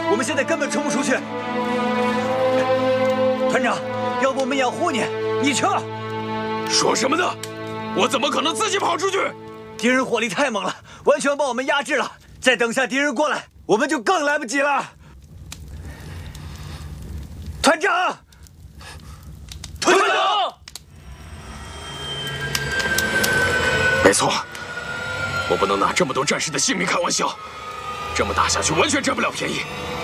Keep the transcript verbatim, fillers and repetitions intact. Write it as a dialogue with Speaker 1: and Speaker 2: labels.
Speaker 1: 我们现在根本冲不出去。团长，要不我们养护你，你撤。
Speaker 2: 说什么呢？我怎么可能自己跑出去？
Speaker 1: 敌人火力太猛了，完全把我们压制了。再等下敌人过来，我们就更来不及了。团长，
Speaker 2: 团长，没错，我不能拿这么多战士的性命开玩笑，这么打下去完全占不了便宜。